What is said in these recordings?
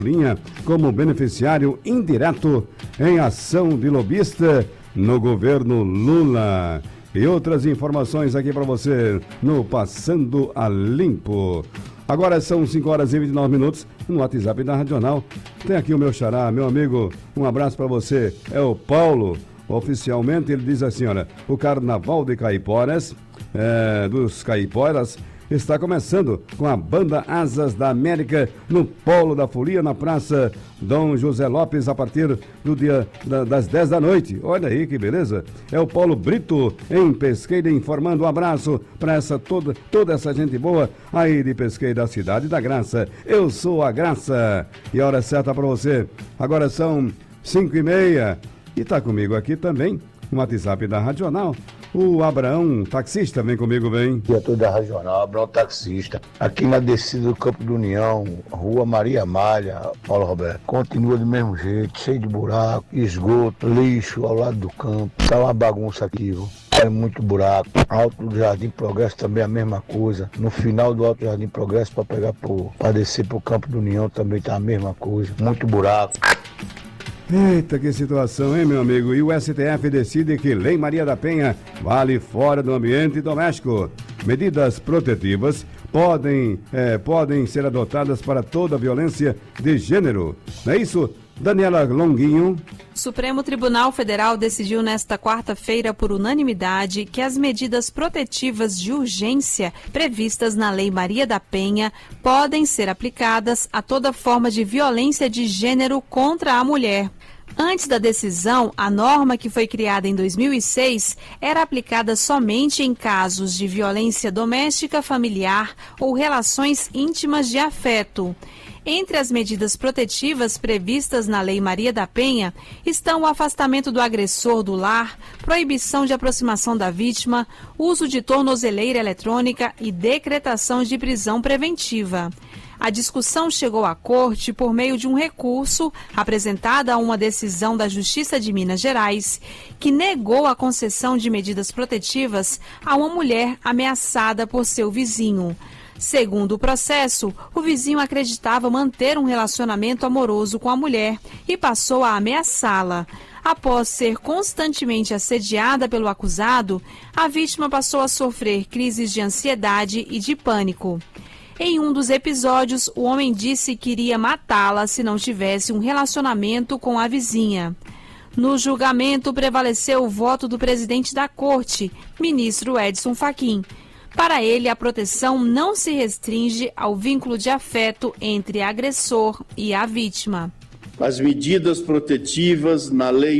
linha como beneficiário indireto em ação de lobista no governo Lula. E outras informações aqui para você no Passando a Limpo. Agora são 5h29 no WhatsApp da Radional. Tem aqui o meu xará, meu amigo, um abraço para você, é o Paulo. Oficialmente ele diz assim, olha, o Carnaval de Caiporas, dos Caiporas, está começando com a banda Asas da América no Polo da Folia, na Praça Dom José Lopes, a partir do dia das 10 da noite. Olha aí que beleza. É o Paulo Brito, em Pesqueira, informando. Um abraço para toda essa gente boa aí de Pesqueira, da Cidade da Graça. Eu sou a Graça. E a hora certa para você. Agora são 5h30. E tá comigo aqui também, no WhatsApp da Radional, o Abraão, taxista. Vem comigo, vem. Diretor da Regional, Abraão, taxista. Aqui na descida do Campo do União, Rua Maria Malha, Paulo Roberto. Continua do mesmo jeito, cheio de buraco, esgoto, lixo ao lado do campo. Tá uma bagunça aqui, viu? É muito buraco. Alto do Jardim Progresso também é a mesma coisa. No final do Alto Jardim Progresso, para descer pro Campo do União, também tá a mesma coisa. Muito buraco. Eita, que situação, hein, meu amigo? E o STF decide que Lei Maria da Penha vale fora do ambiente doméstico. Medidas protetivas podem ser adotadas para toda violência de gênero. Não é isso, Daniela Longuinho? O Supremo Tribunal Federal decidiu nesta quarta-feira, por unanimidade, que as medidas protetivas de urgência previstas na Lei Maria da Penha podem ser aplicadas a toda forma de violência de gênero contra a mulher. Antes da decisão, a norma, que foi criada em 2006, era aplicada somente em casos de violência doméstica, familiar ou relações íntimas de afeto. Entre as medidas protetivas previstas na Lei Maria da Penha estão o afastamento do agressor do lar, proibição de aproximação da vítima, uso de tornozeleira eletrônica e decretação de prisão preventiva. A discussão chegou à Corte por meio de um recurso apresentado a uma decisão da Justiça de Minas Gerais, que negou a concessão de medidas protetivas a uma mulher ameaçada por seu vizinho. Segundo o processo, o vizinho acreditava manter um relacionamento amoroso com a mulher e passou a ameaçá-la. Após ser constantemente assediada pelo acusado, a vítima passou a sofrer crises de ansiedade e de pânico. Em um dos episódios, o homem disse que iria matá-la se não tivesse um relacionamento com a vizinha. No julgamento, prevaleceu o voto do presidente da Corte, ministro Edson Fachin. Para ele, a proteção não se restringe ao vínculo de afeto entre agressor e a vítima. As medidas protetivas na Lei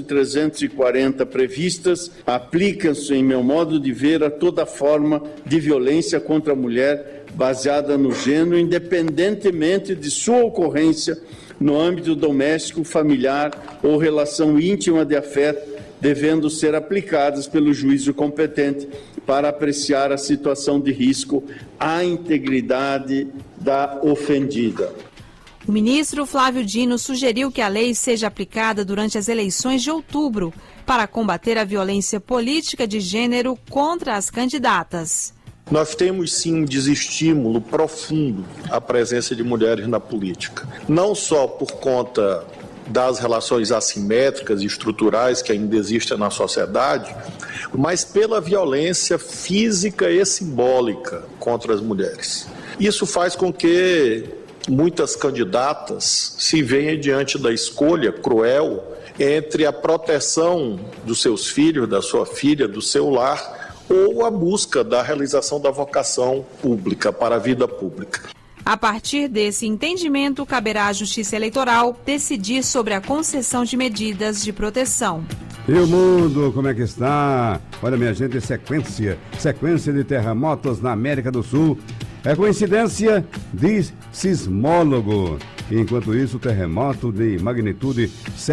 11.340 previstas aplicam-se, em meu modo de ver, a toda forma de violência contra a mulher baseada no gênero, independentemente de sua ocorrência no âmbito doméstico, familiar ou relação íntima de afeto, devendo ser aplicadas pelo juízo competente para apreciar a situação de risco à integridade da ofendida. O ministro Flávio Dino sugeriu que a lei seja aplicada durante as eleições de outubro para combater a violência política de gênero contra as candidatas. Nós temos sim um desestímulo profundo à presença de mulheres na política, não só por conta das relações assimétricas e estruturais que ainda existem na sociedade, mas pela violência física e simbólica contra as mulheres. Isso faz com que muitas candidatas se venham diante da escolha cruel entre a proteção dos seus filhos, da sua filha, do seu lar, ou a busca da realização da vocação pública para a vida pública. A partir desse entendimento, caberá à Justiça Eleitoral decidir sobre a concessão de medidas de proteção. E o mundo, como é que está? Olha, minha gente, sequência de terremotos na América do Sul. É coincidência, diz sismólogo. Enquanto isso, o terremoto de magnitude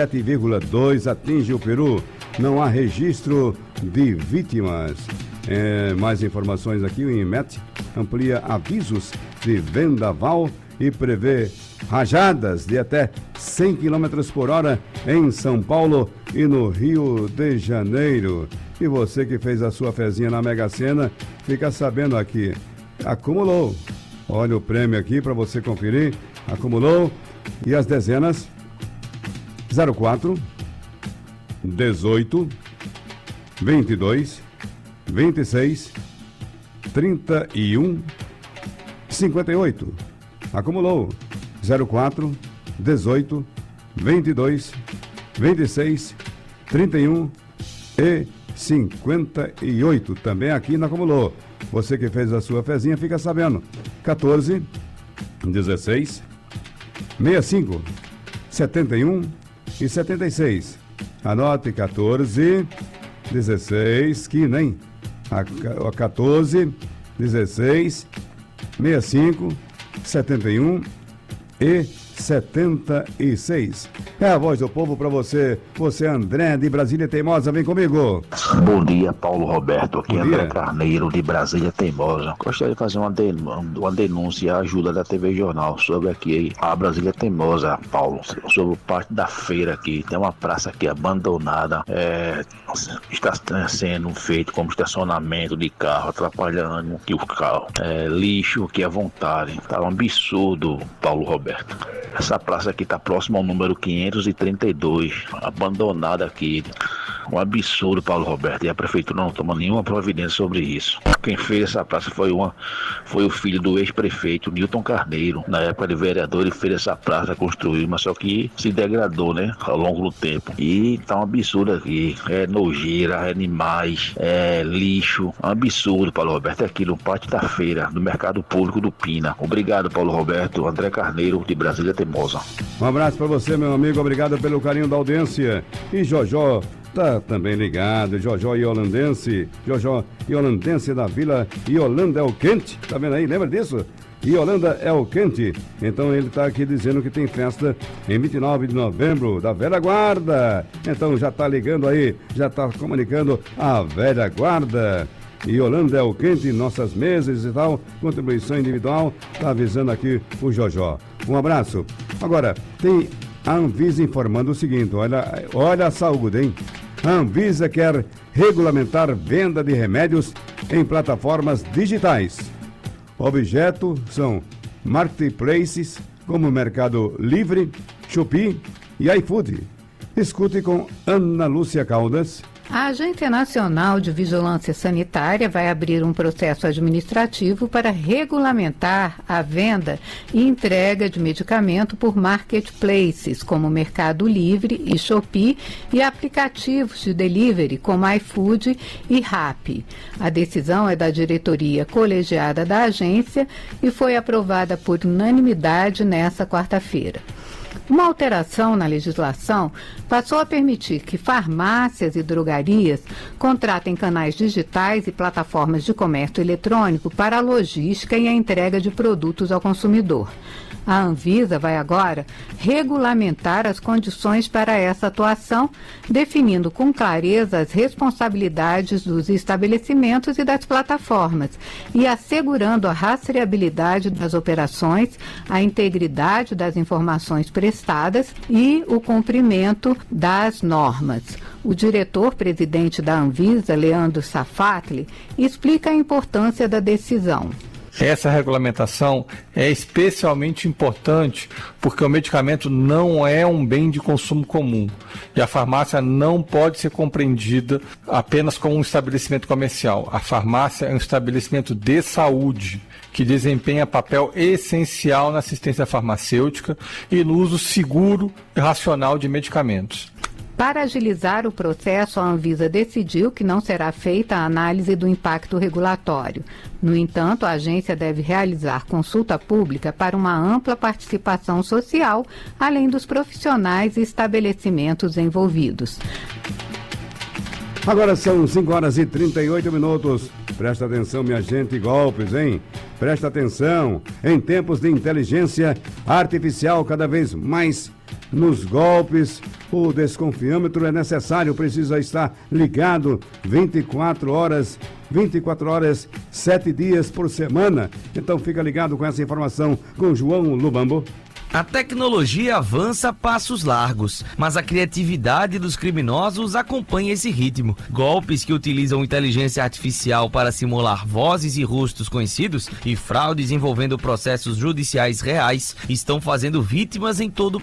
7,2 atinge o Peru. Não há registro de vítimas. Mais informações aqui, o INMET amplia avisos de vendaval e prevê rajadas de até 100 km por hora em São Paulo e no Rio de Janeiro. E você que fez a sua fezinha na Mega Sena, fica sabendo aqui, acumulou. Olha o prêmio aqui para você conferir. Acumulou E as dezenas 04, 18, 22, 26, 31, 58. Acumulou 04, 18, 22, 26, 31 e 58. Também aqui não acumulou. Você que fez a sua fezinha fica sabendo. 14, 16, 65, 71 e 76. Anote 14, 16, que nem a 14, 16, 65, 71 e 76. É a voz do povo para você. Você, André, de Brasília Teimosa, vem comigo. Bom dia, Paulo Roberto. Aqui é Bom dia. André Carneiro, de Brasília Teimosa. Gostaria de fazer uma denúncia à ajuda da TV Jornal sobre aqui a Brasília Teimosa, Paulo. Sobre parte da feira aqui. Tem uma praça aqui abandonada. Está sendo feito como estacionamento de carro, atrapalhando aqui o carro. Lixo aqui à vontade. Tá um absurdo, Paulo Roberto. Essa praça aqui está próxima ao número 532, abandonada aqui. Um absurdo, Paulo Roberto. E a prefeitura não toma nenhuma providência sobre isso. Quem fez essa praça foi o filho do ex-prefeito, Nilton Carneiro. Na época de vereador, ele fez essa praça, construiu, mas só que se degradou, né, ao longo do tempo. E tá um absurdo aqui. É nojeira, é animais, é lixo. Um absurdo, Paulo Roberto. É aqui no pátio da feira, do Mercado Público do Pina. Obrigado, Paulo Roberto. André Carneiro, de Brasília Teimosa. Um abraço para você, meu amigo. Obrigado pelo carinho da audiência. E Jojó tá também ligado. Jojó Iolandense. Jojó Iolandense da Vila Iolanda El Quente. Tá vendo aí? Lembra disso? Iolanda El Quente. Então ele tá aqui dizendo que tem festa em 29 de novembro da Velha Guarda. Então já tá ligando aí, já tá comunicando a Velha Guarda. Iolanda El Quente, nossas mesas e tal, contribuição individual, tá avisando aqui o Jojó. Um abraço. Agora, tem a Anvisa informando o seguinte, olha a saúde, hein? A Anvisa quer regulamentar venda de remédios em plataformas digitais. Objeto são marketplaces como Mercado Livre, Shopee e iFood. Escute com Ana Lúcia Caldas. A Agência Nacional de Vigilância Sanitária vai abrir um processo administrativo para regulamentar a venda e entrega de medicamento por marketplaces, como Mercado Livre e Shopee, e aplicativos de delivery, como iFood e Rappi. A decisão é da diretoria colegiada da agência e foi aprovada por unanimidade nesta quarta-feira. Uma alteração na legislação passou a permitir que farmácias e drogarias contratem canais digitais e plataformas de comércio eletrônico para a logística e a entrega de produtos ao consumidor. A Anvisa vai agora regulamentar as condições para essa atuação, definindo com clareza as responsabilidades dos estabelecimentos e das plataformas e assegurando a rastreabilidade das operações, a integridade das informações prestadas e o cumprimento das normas. O diretor-presidente da Anvisa, Leandro Safatli, explica a importância da decisão. Essa regulamentação é especialmente importante porque o medicamento não é um bem de consumo comum e a farmácia não pode ser compreendida apenas como um estabelecimento comercial. A farmácia é um estabelecimento de saúde que desempenha papel essencial na assistência farmacêutica e no uso seguro e racional de medicamentos. Para agilizar o processo, a Anvisa decidiu que não será feita a análise do impacto regulatório. No entanto, a agência deve realizar consulta pública para uma ampla participação social, além dos profissionais e estabelecimentos envolvidos. Agora são 5h38. Presta atenção, minha gente, golpes, hein? Presta atenção. Em tempos de inteligência artificial cada vez mais nos golpes, o desconfiômetro é necessário, precisa estar ligado 24 horas, 7 dias por semana. Então fica ligado com essa informação com João Lubambo. A tecnologia avança a passos largos, mas a criatividade dos criminosos acompanha esse ritmo. Golpes que utilizam inteligência artificial para simular vozes e rostos conhecidos e fraudes envolvendo processos judiciais reais estão fazendo vítimas em todo o